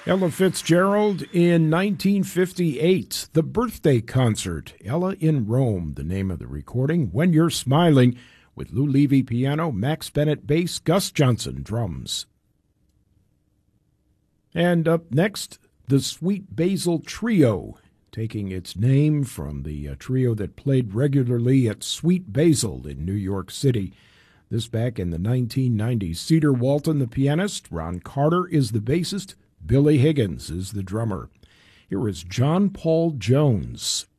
Ella Fitzgerald in 1958, the birthday concert, Ella in Rome, the name of the recording, When You're Smiling, with Lou Levy piano, Max Bennett bass, Gus Johnson drums. And up next, the Sweet Basil Trio, taking its name from the trio that played regularly at Sweet Basil in New York City. This back in the 1990s. Cedar Walton, the pianist, Ron Carter is the bassist, Billy Higgins is the drummer. Here is John Paul Jones